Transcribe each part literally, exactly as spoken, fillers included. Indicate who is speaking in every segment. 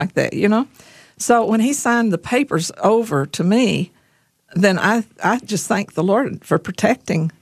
Speaker 1: like that, you know? So when he signed the papers over to me, then I, I just thank the Lord for protecting.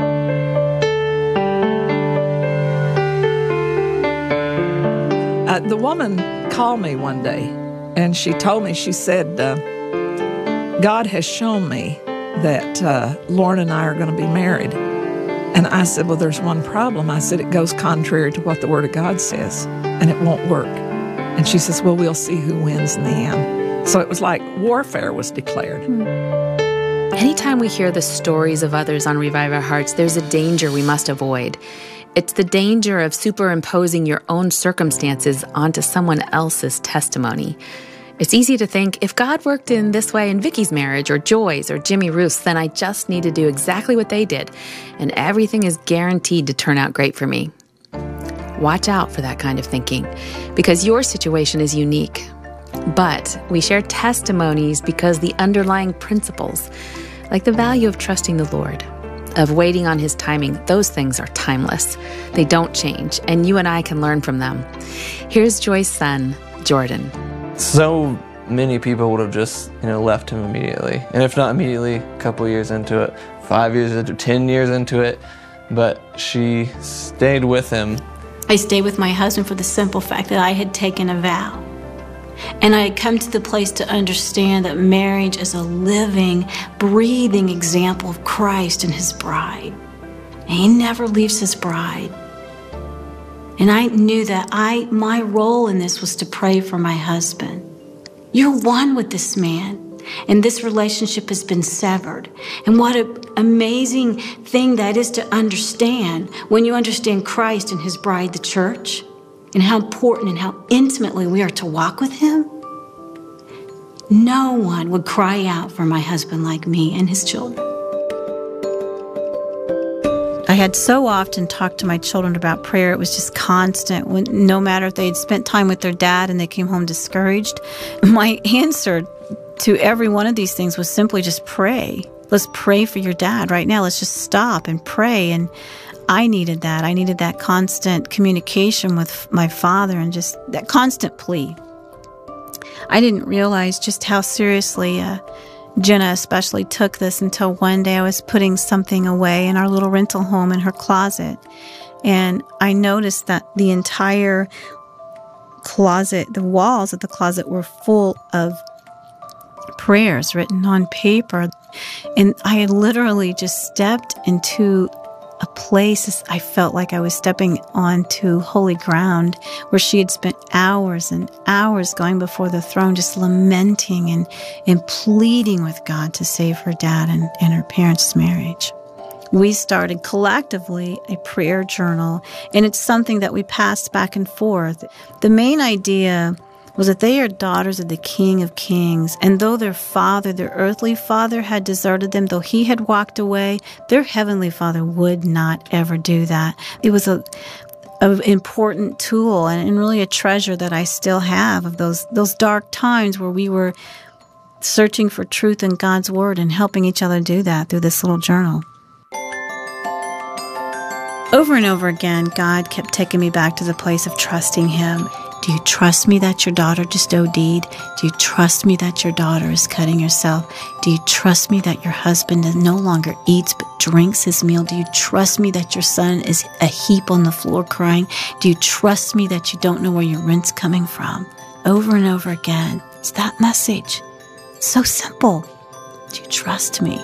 Speaker 1: Uh, the woman called me one day, and she told me, she said, uh, God has shown me that uh, Lauren and I are going to be married. And I said, well, there's one problem. I said, it goes contrary to what the Word of God says, and it won't work. And she says, well, we'll see who wins in the end. So it was like warfare was declared.
Speaker 2: Anytime we hear the stories of others on Revive Our Hearts, there's a danger we must avoid. It's the danger of superimposing your own circumstances onto someone else's testimony. It's easy to think, if God worked in this way in Vicky's marriage or Joy's or Jimmy Ruth's, then I just need to do exactly what they did, and everything is guaranteed to turn out great for me. Watch out for that kind of thinking, because your situation is unique. But we share testimonies because the underlying principles, like the value of trusting the Lord, of waiting on His timing, those things are timeless. They don't change, and you and I can learn from them. Here's Joy's son, Jordan.
Speaker 3: So many people would have just, you know, left him immediately. And if not immediately, a couple years into it, five years into it, ten years into it. But she stayed with him.
Speaker 4: I stayed with my husband for the simple fact that I had taken a vow. And I had come to the place to understand that marriage is a living, breathing example of Christ and His bride. And He never leaves His bride. And I knew that I, my role in this was to pray for my husband. You're one with this man, and this relationship has been severed. And what an amazing thing that is to understand when you understand Christ and His bride, the church, and how important and how intimately we are to walk with Him. No one would cry out for my husband like me and his children. I had so often talked to my children about prayer. It was just constant. When, no matter if they'd spent time with their dad and they came home discouraged, my answer to every one of these things was simply just pray. Let's pray for your dad right now. Let's just stop and pray. And I needed that. I needed that constant communication with my father and just that constant plea. I didn't realize just how seriously uh, Jenna especially took this until one day I was putting something away in our little rental home in her closet. And I noticed that the entire closet, the walls of the closet were full of prayers written on paper. And I had literally just stepped into a place, I felt like I was stepping onto holy ground, where she had spent hours and hours going before the throne, just lamenting and, and pleading with God to save her dad and, and her parents' marriage. We started collectively a prayer journal, and it's something that we passed back and forth. The main idea was that they are daughters of the King of Kings, and though their father, their earthly father, had deserted them, though he had walked away, their heavenly Father would not ever do that. It was a an important tool and, and really a treasure that I still have of those those dark times where we were searching for truth in God's Word and helping each other do that through this little journal. Over and over again, God kept taking me back to the place of trusting Him. Do you trust me that your daughter just OD'd? Do you trust me that your daughter is cutting herself? Do you trust me that your husband no longer eats but drinks his meal? Do you trust me that your son is a heap on the floor crying? Do you trust me that you don't know where your rent's coming from? Over and over again, it's that message. It's so simple. Do you trust me?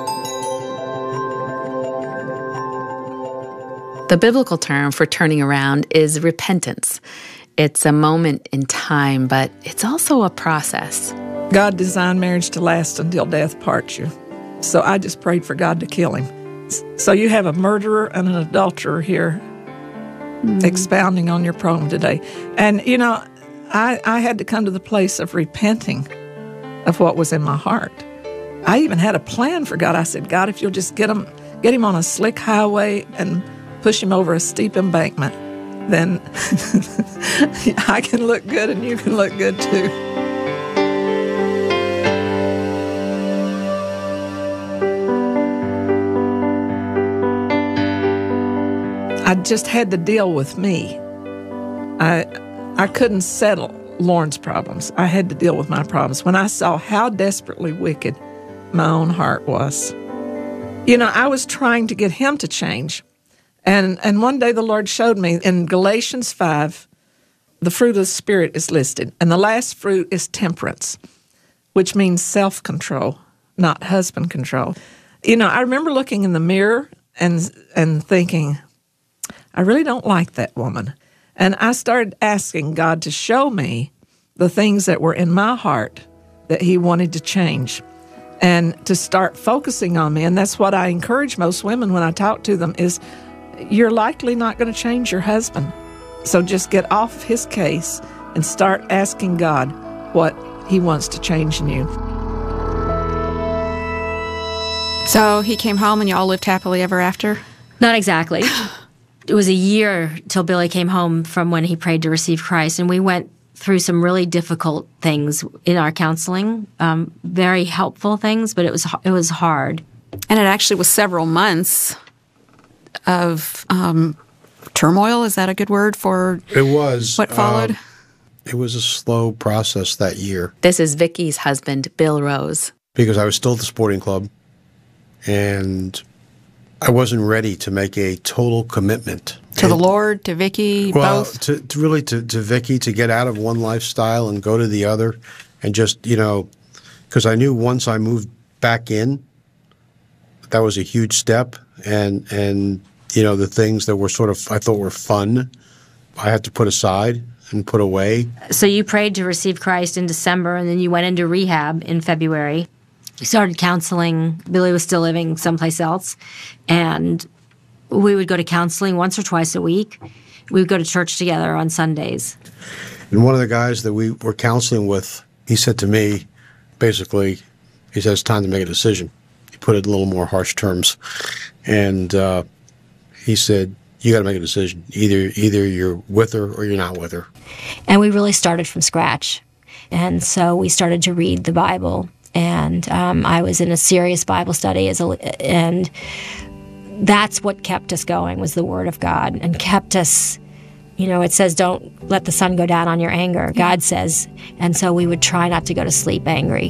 Speaker 2: The biblical term for turning around is repentance. It's a moment in time, but it's also a process.
Speaker 1: God designed marriage to last until death parts you. So I just prayed for God to kill him. So you have a murderer and an adulterer here mm. expounding on your poem today. And, you know, I, I had to come to the place of repenting of what was in my heart. I even had a plan for God. I said, God, if you'll just get him, get him on a slick highway and push him over a steep embankment, then I can look good and you can look good too. I just had to deal with me. I I couldn't settle Lauren's problems. I had to deal with my problems when I saw how desperately wicked my own heart was. You know, I was trying to get him to change. And and one day the Lord showed me in Galatians five, the fruit of the Spirit is listed. And the last fruit is temperance, which means self-control, not husband control. You know, I remember looking in the mirror and and thinking, I really don't like that woman. And I started asking God to show me the things that were in my heart that he wanted to change and to start focusing on me. And that's what I encourage most women when I talk to them is, you're likely not going to change your husband. So just get off his case and start asking God what he wants to change in you.
Speaker 5: So he came home and you all lived happily ever after?
Speaker 6: Not exactly. It was a year till Billy came home from when he prayed to receive Christ, and we went through some really difficult things in our counseling, um, very helpful things, but it was it was hard.
Speaker 5: And it actually was several months of um, turmoil. Is that a good word for
Speaker 7: it was
Speaker 5: what followed?
Speaker 7: Um, it was a slow process that year.
Speaker 2: This is Vicky's husband, Bill Rose.
Speaker 7: Because I was still at the sporting club, and I wasn't ready to make a total commitment.
Speaker 5: To
Speaker 7: and,
Speaker 5: the Lord, to Vicky,
Speaker 7: well,
Speaker 5: both?
Speaker 7: to, to really to, to Vicky, to get out of one lifestyle and go to the other, and just, you know, because I knew once I moved back in, that was a huge step, and, and you know, the things that were sort of, I thought were fun, I had to put aside and put away.
Speaker 6: So you prayed to receive Christ in December, and then you went into rehab in February. You started counseling. Billy was still living someplace else, and we would go to counseling once or twice a week. We would go to church together on Sundays.
Speaker 7: And one of the guys that we were counseling with, he said to me, basically, he said, it's time to make a decision. He put it in a little more harsh terms. And uh, he said, you got to make a decision. Either either you're with her or you're not with her.
Speaker 6: And we really started from scratch. And so we started to read the Bible. And um, I was in a serious Bible study, as a, and that's what kept us going, was the Word of God, and kept us, you know, it says, don't let the sun go down on your anger, God says. And so we would try not to go to sleep angry.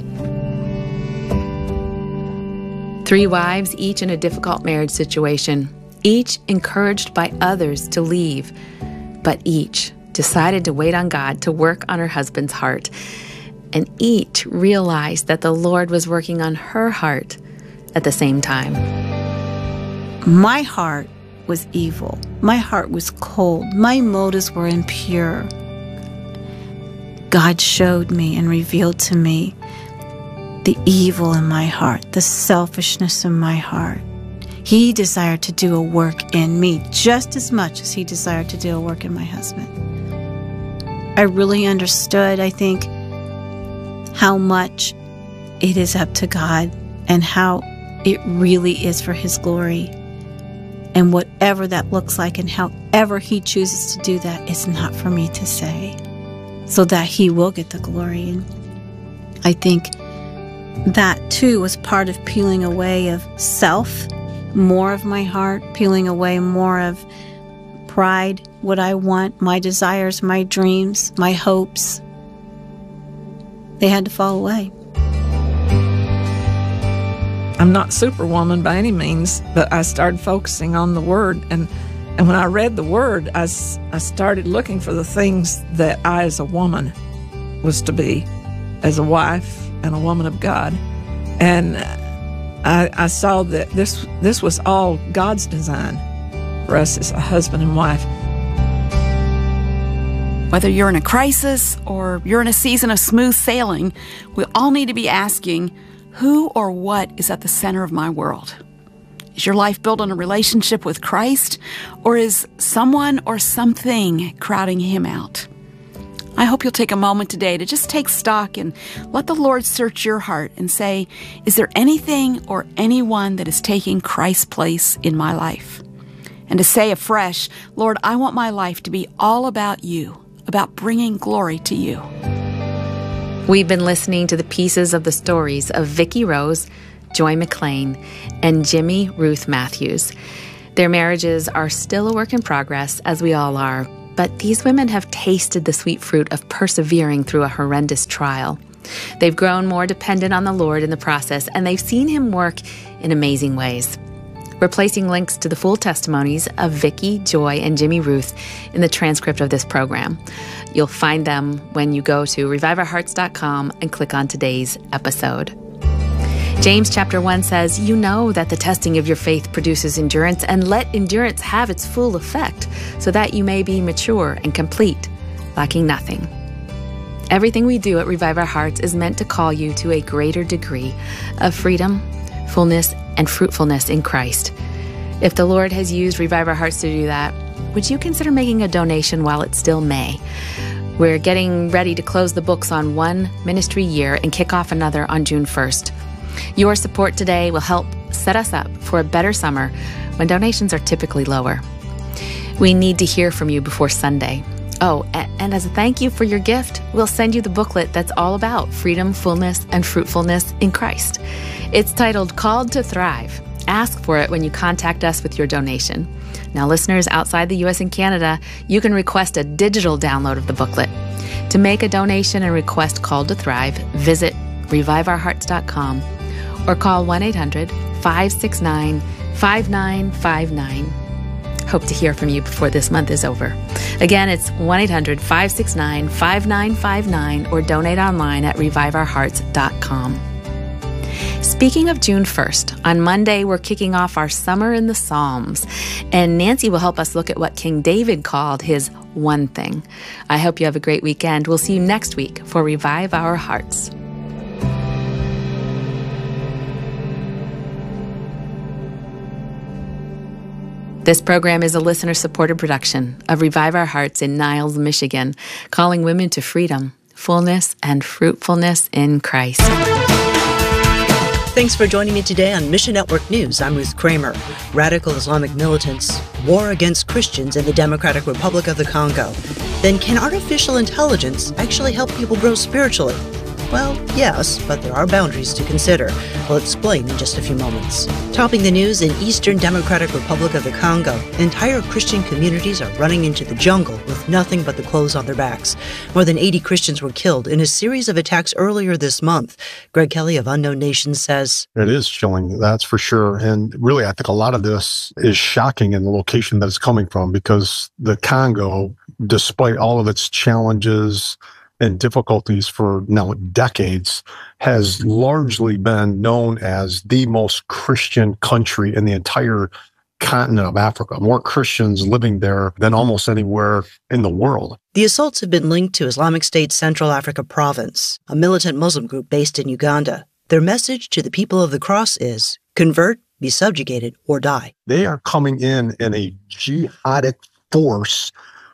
Speaker 2: Three wives, each in a difficult marriage situation, each encouraged by others to leave, but each decided to wait on God to work on her husband's heart. And each realized that the Lord was working on her heart at the same time.
Speaker 4: My heart was evil. My heart was cold. My motives were impure. God showed me and revealed to me the evil in my heart, the selfishness in my heart. He desired to do a work in me just as much as he desired to do a work in my husband. I really understood, I think, how much it is up to God and how it really is for his glory. And whatever that looks like and however he chooses to do that is not for me to say, so that he will get the glory. And I think that too was part of peeling away of self, more of my heart, peeling away more of pride, what I want, my desires, my dreams, my hopes. They had to fall away.
Speaker 1: I'm not Superwoman by any means, but I started focusing on the Word. And, and when I read the Word, I, I started looking for the things that I, as a woman, was to be, as a wife and a woman of God. And I, I saw that this this was all God's design for us as a husband and wife.
Speaker 5: Whether you're in a crisis or you're in a season of smooth sailing, we all need to be asking, who or what is at the center of my world? Is your life built on a relationship with Christ, or is someone or something crowding him out? I hope you'll take a moment today to just take stock and let the Lord search your heart and say, is there anything or anyone that is taking Christ's place in my life? And to say afresh, Lord, I want my life to be all about you, about bringing glory to you.
Speaker 2: We've been listening to the pieces of the stories of Vicky Rose, Joy McLean, and Jimmy Ruth Matthews. Their marriages are still a work in progress, as we all are, but these women have tasted the sweet fruit of persevering through a horrendous trial. They've grown more dependent on the Lord in the process, and they've seen Him work in amazing ways. We're placing links to the full testimonies of Vicki, Joy, and Jimmy Ruth in the transcript of this program. You'll find them when you go to revive our hearts dot com and click on today's episode. James chapter one says, "You know that the testing of your faith produces endurance, and let endurance have its full effect, so that you may be mature and complete, lacking nothing." Everything we do at Revive Our Hearts is meant to call you to a greater degree of freedom, fullness, and fruitfulness in Christ. If the Lord has used Revive Our Hearts to do that, would you consider making a donation while it's still May? We're getting ready to close the books on one ministry year and kick off another on June first. Your support today will help set us up for a better summer when donations are typically lower. We need to hear from you before Sunday. Oh, and as a thank you for your gift, we'll send you the booklet that's all about freedom, fullness, and fruitfulness in Christ. It's titled Called to Thrive. Ask for it when you contact us with your donation. Now, listeners outside the U S and Canada, you can request a digital download of the booklet. To make a donation and request Called to Thrive, visit revive our hearts dot com or call one eight hundred, five six nine, five nine five nine. Hope to hear from you before this month is over. Again, it's one eight hundred, five six nine, five nine five nine or donate online at revive our hearts dot com. Speaking of June first, on Monday, we're kicking off our Summer in the Psalms, and Nancy will help us look at what King David called his one thing. I hope you have a great weekend. We'll see you next week for Revive Our Hearts. This program is a listener-supported production of Revive Our Hearts in Niles, Michigan, calling women to freedom, fullness, and fruitfulness in Christ.
Speaker 8: Thanks for joining me today on Mission Network News. I'm Ruth Kramer. Radical Islamic militants, war against Christians in the Democratic Republic of the Congo. Then can artificial intelligence actually help people grow spiritually? Well, yes, but there are boundaries to consider. We'll explain in just a few moments. Topping the news in Eastern Democratic Republic of the Congo, entire Christian communities are running into the jungle with nothing but the clothes on their backs. More than eighty Christians were killed in a series of attacks earlier this month. Greg Kelly of Unknown Nations says,
Speaker 7: It is chilling, that's for sure. And really, I think a lot of this is shocking in the location that it's coming from, because the Congo, despite all of its challenges and difficulties for now decades, has largely been known as the most Christian country in the entire continent of Africa. More Christians living there than almost anywhere in the world.
Speaker 8: The assaults have been linked to Islamic State's Central Africa Province, a militant Muslim group based in Uganda. Their message to the people of the cross is, convert, be subjugated, or die.
Speaker 7: They are coming in in a jihadic force,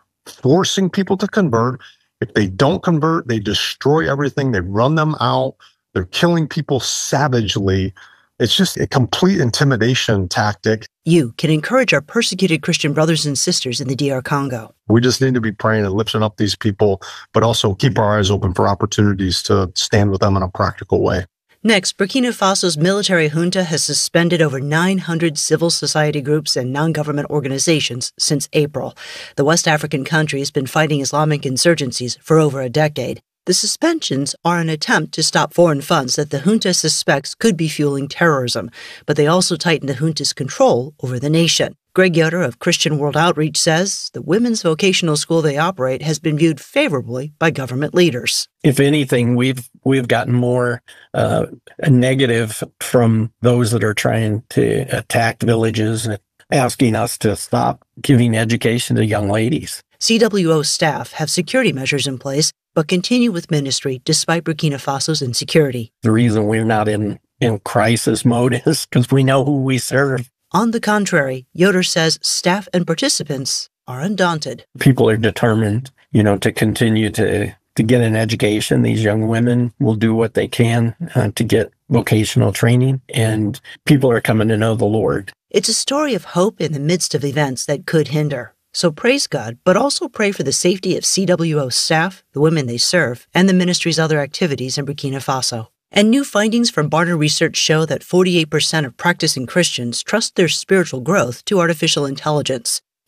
Speaker 7: forcing people to convert. If they don't convert, they destroy everything. They run them out. They're killing people savagely. It's just a complete intimidation tactic.
Speaker 8: You can encourage our persecuted Christian brothers and sisters in the D R Congo.
Speaker 7: We just need to be praying and lifting up these people, but also keep our eyes open for opportunities to stand with them in a practical way.
Speaker 8: Next, Burkina Faso's military junta has suspended over nine hundred civil society groups and non-government organizations since April. The West African country has been fighting Islamic insurgencies for over a decade. The suspensions are an attempt to stop foreign funds that the junta suspects could be fueling terrorism, but they also tighten the junta's control over the nation. Greg Yoder of Christian World Outreach says the women's vocational school they operate has been viewed favorably by government leaders.
Speaker 9: If anything, we've we've gotten more uh, negative from those that are trying to attack villages and asking us to stop giving education to young ladies.
Speaker 8: C W O staff have security measures in place, but continue with ministry despite Burkina Faso's insecurity.
Speaker 9: The reason we're not in, in crisis mode is because we know who we serve.
Speaker 8: On the contrary, Yoder says staff and participants are undaunted.
Speaker 9: People are determined, you know, to continue to, to get an education. These young women will do what they can uh, to get vocational training, and people are coming to know the Lord.
Speaker 8: It's a story of hope in the midst of events that could hinder. So praise God, but also pray for the safety of C W O staff, the women they serve, and the ministry's other activities in Burkina Faso. And new findings from Barna Research show that forty-eight percent of practicing Christians trust their spiritual growth to artificial intelligence.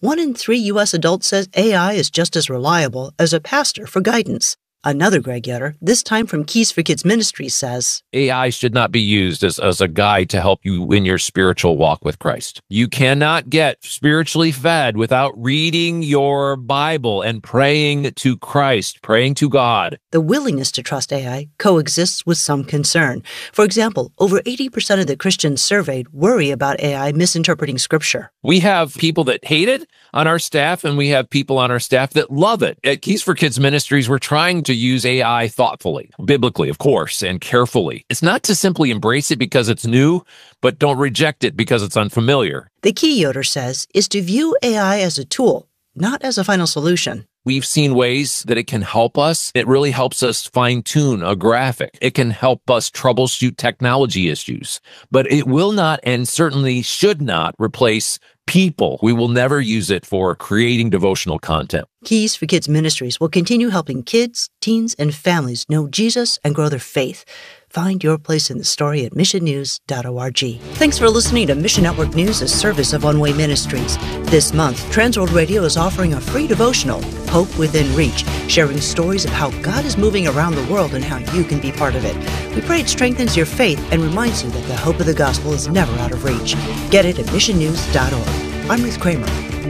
Speaker 8: One in three U S adults says A I is just as reliable as a pastor for guidance. Another Greg Yoder, this time from Keys for Kids Ministries, says,
Speaker 10: A I should not be used as, as a guide to help you in your spiritual walk with Christ. You cannot get spiritually fed without reading your Bible and praying to Christ, praying to God.
Speaker 8: The willingness to trust A I coexists with some concern. For example, over eighty percent of the Christians surveyed worry about A I misinterpreting Scripture.
Speaker 10: We have people that hate it on our staff, and we have people on our staff that love it. At Keys for Kids Ministries, we're trying to use A I thoughtfully, biblically, of course, and carefully. It's not to simply embrace it because it's new, but don't reject it because it's unfamiliar.
Speaker 8: The key, Yoder says, is to view A I as a tool, not as a final solution.
Speaker 10: We've seen ways that it can help us. It really helps us fine-tune a graphic. It can help us troubleshoot technology issues. But it will not, and certainly should not, replace people. We will never use it for creating devotional content.
Speaker 8: Keys for Kids Ministries will continue helping kids, teens, and families know Jesus and grow their faith. Find your place in the story at mission news dot org. Thanks for listening to Mission Network News, a service of One Way Ministries. This month, Transworld Radio is offering a free devotional, Hope Within Reach, sharing stories of how God is moving around the world and how you can be part of it. We pray it strengthens your faith and reminds you that the hope of the gospel is never out of reach. Get it at mission news dot org. I'm Ruth Kramer.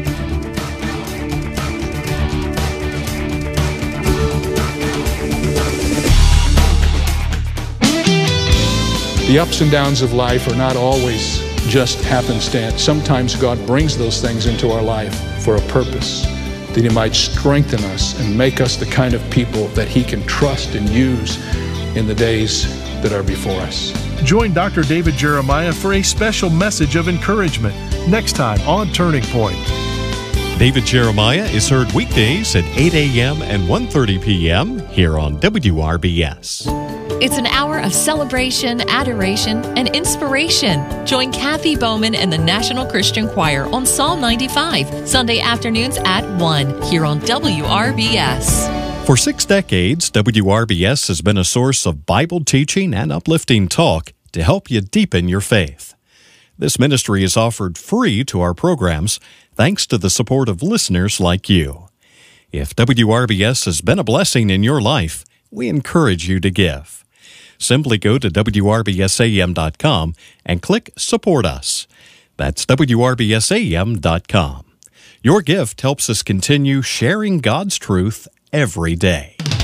Speaker 11: The ups and downs of life are not always just happenstance. Sometimes God brings those things into our life for a purpose, that He might strengthen us and make us the kind of people that He can trust and use in the days that are before us.
Speaker 12: Join Doctor David Jeremiah for a special message of encouragement next time on Turning Point.
Speaker 13: David Jeremiah is heard weekdays at eight a.m. and one thirty p.m. here on W R B S.
Speaker 14: It's an hour of celebration, adoration, and inspiration. Join Kathy Bowman and the National Christian Choir on Psalm ninety-five, Sunday afternoons at one, here on W R B S.
Speaker 13: For six decades, W R B S has been a source of Bible teaching and uplifting talk to help you deepen your faith. This ministry is offered free to our programs thanks to the support of listeners like you. If W R B S has been a blessing in your life, we encourage you to give. Simply go to W R B S A M dot com and click Support Us. That's W R B S A M dot com. Your gift helps us continue sharing God's truth every day.